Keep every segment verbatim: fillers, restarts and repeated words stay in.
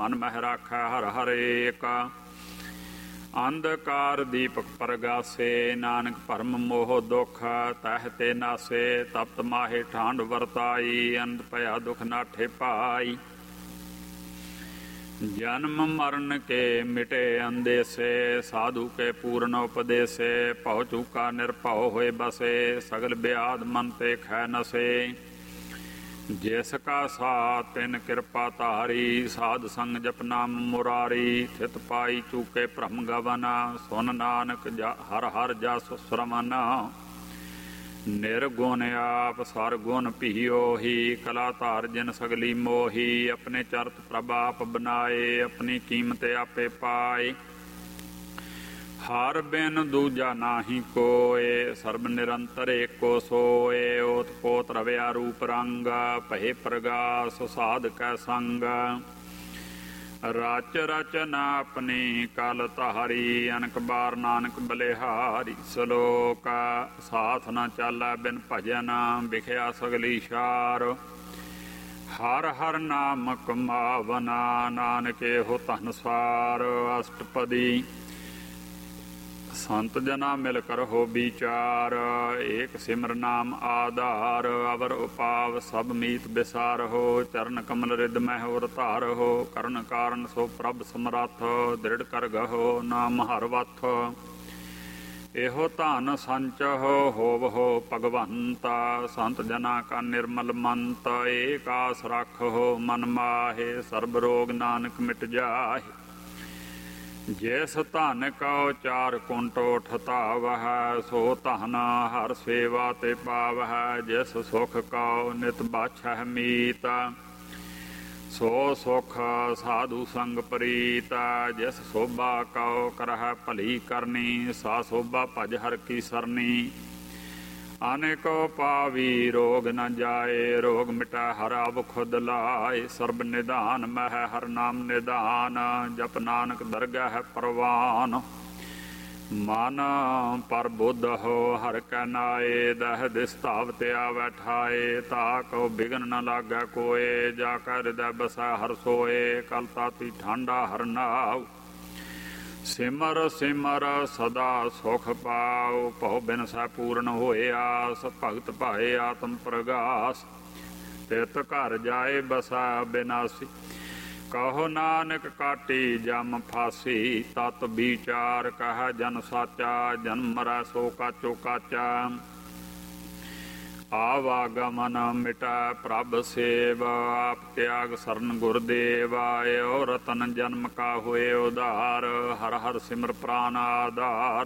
मन मह राखै हर हर एक। अंधकार दीपक परगासे नानक भरम मोह दुख तह ते नासे। तप्त माहे ठांड वरताई अंध भया दुख नाठे पाई। जन्म मरण के मिटे अंदेसे साधु के पूर्ण उपदेसे। भव चूका निरभव होए बसे सगल ब्याद मन ते खै नसे। जिसका साथ तिन कृपा धारी साध संग जप नाम मुरारी। थित पाई चूके भ्रम गवना सुन नानक जा हर हर जस श्रवण। निर्गुण आप सरगुण पियो ही कला धार जिन सगली मोही। अपने चरत प्रभ आप बनाए अपनी कीमत आपे पाए। हर बिन दूजा नाही कोय सर्ब निरंतर एको सोए। ओत पोत रव्या रूप रंग भय प्रगास साध कै संग। रच रचना अपनी कल धारी अनक बार नानक बलिहारी। सलोक साथ न चालै बिन भजन बिखया सगली शार। हर हर नाम कमावना नानके हो धन सार। अष्टपदी संत जना मिल कर हो विचार। एक सिमर नाम आधार अवर उपाव सब मीत बिसार हो। चरण कमल रिद मह उर धार हो करण कारण सो प्रभ समरथ। दृढ़ कर गहो नाम हर वथ। एहो धन संच हो होव हो भगवंता। संत जना का निर्मल मंत। एक आस रख हो मन माहे सर्ब रोग नानक मिट जाहे। जिस धन कौ चार कुंट उठता वह सो धन हर सेवा ते पावह। जिस सुख कौ नित बाछह मीत सो सुख साधु संग प्रीत। जिस शोभा कौ करह भली करनी सा शोभा भज हर की सरनी। अनेको पावी रोग न जाए रोग मिटा हर अब खुद लाए। सर्ब निधान मह हर नाम निधान जप नानक दरगाह परवान। मन पर बुद्ध हो हर कै नाए दह दिस्ताव त्या बैठाए। ताको बिघन न लागै कोय जाकर हृदय बसै हर सोए। कल ताती ठांडा हर नाव सिमर सिमर सदा सुख पाओ। भव बिन सै पूर्ण होए आस भगत पाए आत्म प्रगास। तित घर जाए बसा बिनासी कहो नानक काटी जम फासी। तत विचार कह जन साचा जन्म मरै सो काचो काचा। आवागमन मिटै प्रभ सेव आप त्याग सरन गुरदेव। आयो रतन जन्म का हुए उधार हर हर सिमर प्राण आधार।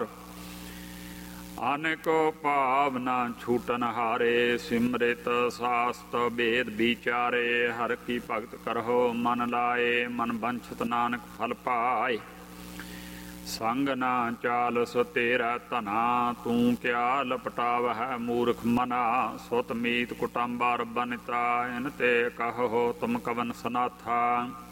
अनेको पावना छूटन हारे सिमरित शास्त वेद विचारे। हर की भगत करहो मन लाए मन बंछत नानक फल पाए। संग ना चाल सो तेरा धना तू क्या लपटावह मूर्ख मना। सुत मीत कुटुंबार बनिता इन ते कहो तुम कवन सनाथा।